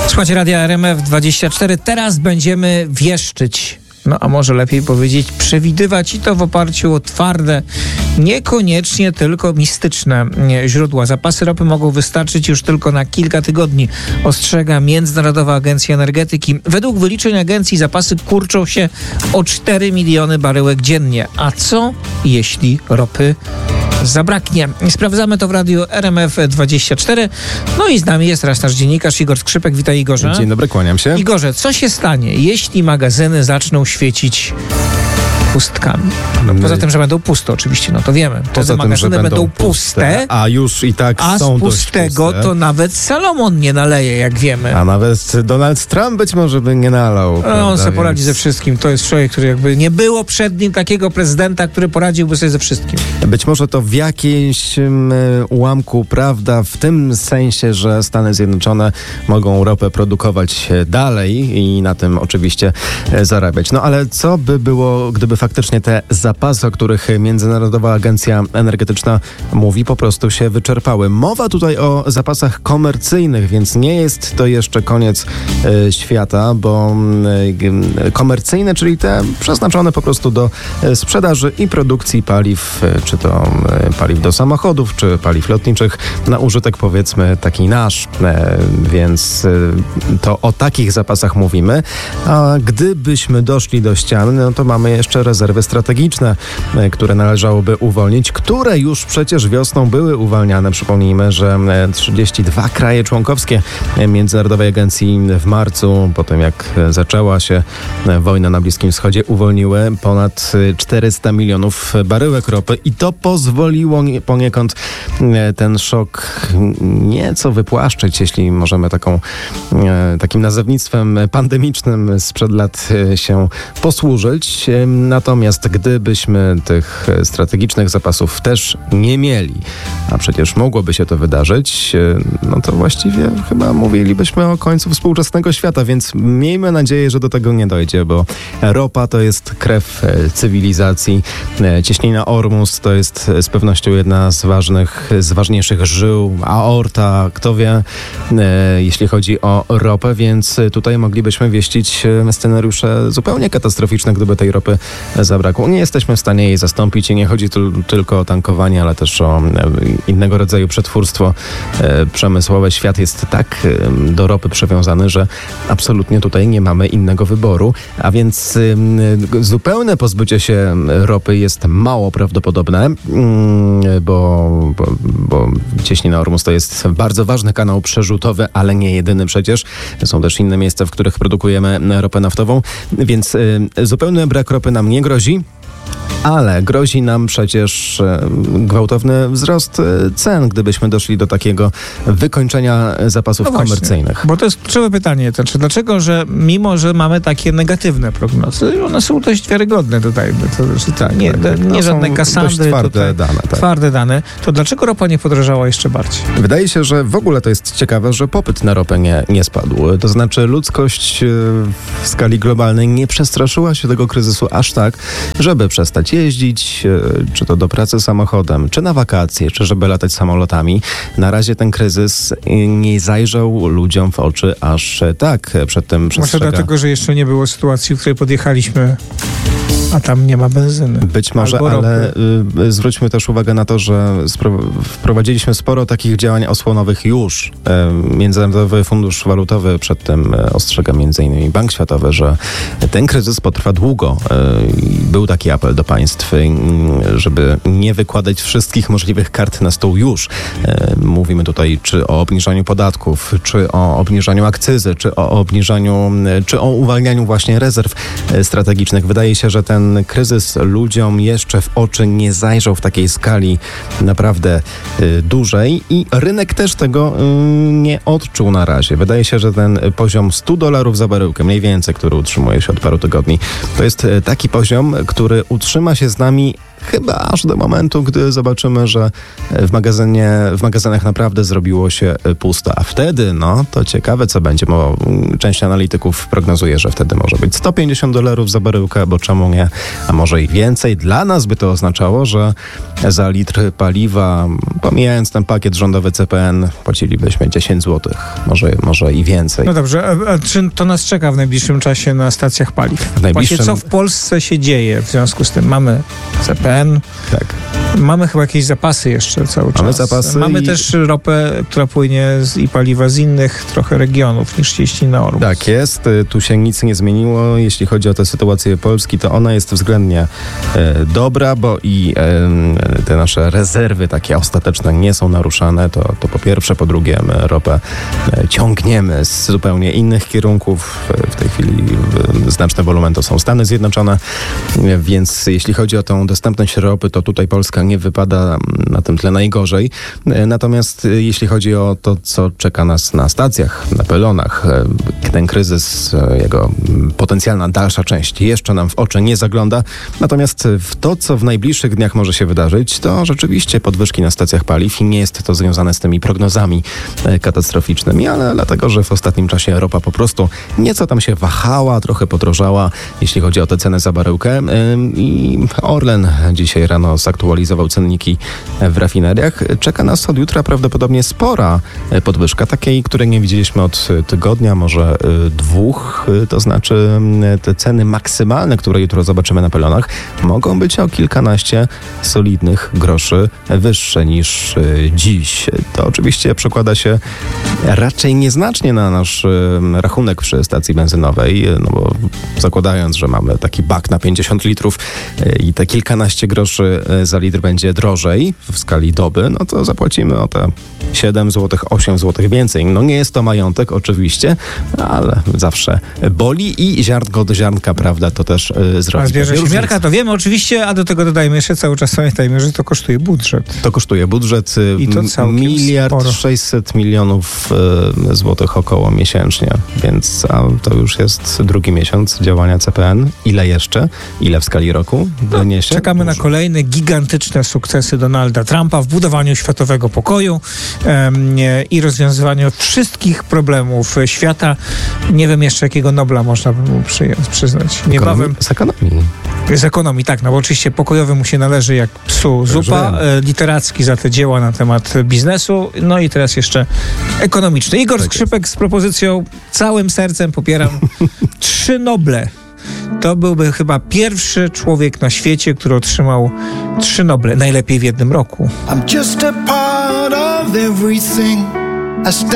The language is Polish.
Słuchajcie Radia RMF24. Teraz będziemy wieszczyć. No a może lepiej powiedzieć przewidywać, i to w oparciu o twarde, niekoniecznie tylko mistyczne źródła. Zapasy ropy mogą wystarczyć już tylko na kilka tygodni, ostrzega Międzynarodowa Agencja Energetyki. Według wyliczeń agencji zapasy kurczą się o 4 miliony baryłek dziennie. A co jeśli ropy zabraknie? Sprawdzamy to w radiu RMF24. No i z nami jest raz nasz dziennikarz Igor Skrzypek. Witaj, Igorze. Dzień dobry, kłaniam się. Igorze, co się stanie, jeśli magazyny zaczną świecić pustkami? No, poza tym, że będą puste oczywiście, no to wiemy. Poza tym, że będą puste, a już i tak są dość puste. A z pustego to nawet Salomon nie naleje, jak wiemy. A nawet Donald Trump być może by nie nalał. No, on sobie poradzi ze wszystkim. To jest człowiek, który jakby nie było przed nim takiego prezydenta, który poradziłby sobie ze wszystkim. Być może to w jakimś ułamku prawda, w tym sensie, że Stany Zjednoczone mogą ropę produkować dalej i na tym oczywiście zarabiać. No ale co by było, gdyby faktycznie te zapasy, o których Międzynarodowa Agencja Energetyczna mówi, po prostu się wyczerpały. Mowa tutaj o zapasach komercyjnych, więc nie jest to jeszcze koniec świata, bo komercyjne, czyli te przeznaczone po prostu do sprzedaży i produkcji paliw, czy to paliw do samochodów, czy paliw lotniczych, na użytek powiedzmy taki nasz. Więc to o takich zapasach mówimy. A gdybyśmy doszli do ściany, no to mamy jeszcze rezerwy strategiczne, które należałoby uwolnić, które już przecież wiosną były uwalniane. Przypomnijmy, że 32 kraje członkowskie Międzynarodowej Agencji w marcu, po tym jak zaczęła się wojna na Bliskim Wschodzie, uwolniły ponad 400 milionów baryłek ropy i to pozwoliło poniekąd ten szok nieco wypłaszczyć, jeśli możemy takim nazewnictwem pandemicznym sprzed lat się posłużyć. Natomiast gdybyśmy tych strategicznych zapasów też nie mieli, a przecież mogłoby się to wydarzyć, no to właściwie chyba mówilibyśmy o końcu współczesnego świata, więc miejmy nadzieję, że do tego nie dojdzie, bo ropa to jest krew cywilizacji. Cieśnina Ormus to jest z pewnością jedna z ważniejszych żył, aorta, kto wie, jeśli chodzi o ropę, więc tutaj moglibyśmy wieścić scenariusze zupełnie katastroficzne, gdyby tej ropy zabrakło. Nie jesteśmy w stanie jej zastąpić i nie chodzi tu tylko o tankowanie, ale też o innego rodzaju przetwórstwo przemysłowe. Świat jest tak do ropy przywiązany, że absolutnie tutaj nie mamy innego wyboru, a więc zupełne pozbycie się ropy jest mało prawdopodobne, bo Cieśnina Ormus to jest bardzo ważny kanał przerzutowy, ale nie jedyny przecież. Są też inne miejsca, w których produkujemy ropę naftową, więc zupełny brak ropy nam nie grozi. Ale grozi nam przecież gwałtowny wzrost cen, gdybyśmy doszli do takiego wykończenia zapasów komercyjnych. Bo to jest kluczowe pytanie. Znaczy, dlaczego, że mimo, że mamy takie negatywne prognozy, one są dość wiarygodne tutaj. Nie żadne kasandry. Twarde dane. To dlaczego ropa nie podrożała jeszcze bardziej? Wydaje się, że w ogóle to jest ciekawe, że popyt na ropę nie spadł. To znaczy ludzkość w skali globalnej nie przestraszyła się tego kryzysu aż tak, żeby przestać jeździć, czy to do pracy samochodem, czy na wakacje, czy żeby latać samolotami. Na razie ten kryzys nie zajrzał ludziom w oczy aż tak przed tym przestrzega. Może dlatego, że jeszcze nie było sytuacji, w której podjechaliśmy, a tam nie ma benzyny. Być może, ale zwróćmy też uwagę na to, że wprowadziliśmy sporo takich działań osłonowych już. Międzynarodowy Fundusz Walutowy przed tym ostrzega m.in. Bank Światowy, że ten kryzys potrwa długo. Był taki apel do państw, żeby nie wykładać wszystkich możliwych kart na stół już. Mówimy tutaj czy o obniżaniu podatków, czy o obniżaniu akcyzy, czy o obniżaniu, czy o uwalnianiu właśnie rezerw strategicznych. Wydaje się, że ten kryzys ludziom jeszcze w oczy nie zajrzał w takiej skali naprawdę dużej i rynek też tego nie odczuł na razie. Wydaje się, że ten poziom $100 za baryłkę, mniej więcej, który utrzymuje się od paru tygodni, to jest taki poziom, który utrzyma się z nami chyba aż do momentu, gdy zobaczymy, że w magazynach naprawdę zrobiło się pusto. A wtedy, to ciekawe, co będzie, bo część analityków prognozuje, że wtedy może być $150 za baryłkę, bo czemu nie, a może i więcej. Dla nas by to oznaczało, że za litr paliwa, pomijając ten pakiet rządowy CPN, płacilibyśmy 10 zł, może i więcej. No dobrze, a czy to nas czeka w najbliższym czasie na stacjach paliw? Właśnie co w Polsce się dzieje w związku z tym? Mamy CPN, tak. Mamy chyba jakieś zapasy jeszcze cały czas. Mamy zapasy mamy też ropę, która płynie i paliwa z innych trochę regionów niż jeśli na Ormus. Tak jest, tu się nic nie zmieniło. Jeśli chodzi o tę sytuację Polski, to ona jest względnie dobra, bo i te nasze rezerwy takie ostateczne nie są naruszane. To po pierwsze, po drugie my ropę ciągniemy z zupełnie innych kierunków. W tej chwili znaczne wolumen to są Stany Zjednoczone, więc jeśli chodzi o tą dostępność ropy, to tutaj Polska nie wypada na tym tle najgorzej. Natomiast jeśli chodzi o to, co czeka nas na stacjach, na pylonach, ten kryzys, jego potencjalna dalsza część jeszcze nam w oczy nie zagląda. Natomiast w to, co w najbliższych dniach może się wydarzyć, to rzeczywiście podwyżki na stacjach paliw i nie jest to związane z tymi prognozami katastroficznymi, ale dlatego, że w ostatnim czasie ropa po prostu nieco tam się wahała, trochę podrożała, jeśli chodzi o tę cenę za baryłkę. I Orlen dzisiaj rano zaktualizował cenniki w rafineriach. Czeka nas od jutra prawdopodobnie spora podwyżka, takiej, której nie widzieliśmy od tygodnia, może 2. To znaczy te ceny maksymalne, które jutro zobaczymy na pylonach, mogą być o kilkanaście solidnych groszy wyższe niż dziś. To oczywiście przekłada się raczej nieznacznie na nasz rachunek przy stacji benzynowej, bo zakładając, że mamy taki bak na 50 litrów i te kilkanaście groszy za litr będzie drożej w skali doby, to zapłacimy o te 7 zł, 8 zł więcej. Nie jest to majątek oczywiście, ale zawsze boli i ziarnko do ziarnka, prawda, to też zrobi. A zbierze się miarka, to wiemy oczywiście, a do tego dodajmy jeszcze cały czas, pamiętajmy, że to kosztuje budżet. To kosztuje budżet i to 1,6 mld złotych około miesięcznie, więc to już jest drugi miesiąc działania CPN. Ile jeszcze? Ile w skali roku wyniesie? Czekamy na kolejne gigantyczne sukcesy Donalda Trumpa w budowaniu światowego pokoju i rozwiązywaniu wszystkich problemów świata. Nie wiem jeszcze, jakiego Nobla można by mu przyznać. Niebawem. Z ekonomii. Z ekonomii, tak, bo oczywiście pokojowy mu się należy jak psu zupa, literacki za te dzieła na temat biznesu, i teraz jeszcze ekonomiczny. Igor Skrzypek z propozycją całym sercem popieram 3 Noble. To byłby chyba pierwszy człowiek na świecie, który otrzymał 3 Noble, najlepiej w jednym roku. I'm just a part of everything.